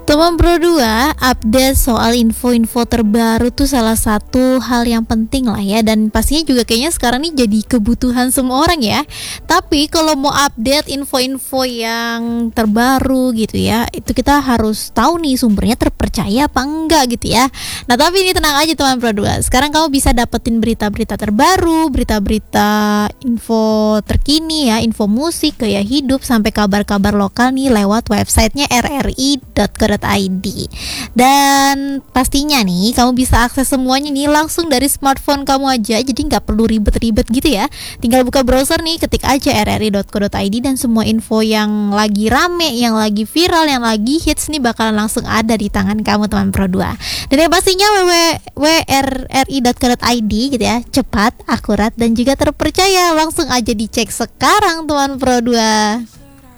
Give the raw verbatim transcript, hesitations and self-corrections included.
Teman Pro dua, update soal info-info terbaru tuh salah satu hal yang penting lah ya. Dan pastinya juga kayaknya sekarang ini jadi kebutuhan semua orang ya. Tapi kalau mau update info-info yang terbaru gitu ya, itu kita harus tahu nih sumbernya terpercaya apa enggak gitu ya. Nah tapi ini tenang aja teman Pro dua, sekarang kamu bisa dapetin berita-berita terbaru, berita-berita info terkini ya, info musik, gaya hidup, sampai kabar-kabar lokal nih lewat websitenya r r i dot co dot i d. Dan pastinya nih kamu bisa akses semuanya nih langsung dari smartphone kamu aja, jadi nggak perlu ribet-ribet gitu ya. Tinggal buka browser nih, ketik aja r r i dot co dot i d dan semua info yang lagi rame, yang lagi viral, yang lagi hits nih bakalan langsung ada di tangan kamu teman Pro dua. Dan yang pastinya w w w titik r r i dot co dot i d gitu ya, cepat, akurat dan juga terpercaya. Langsung aja dicek sekarang teman Pro dua.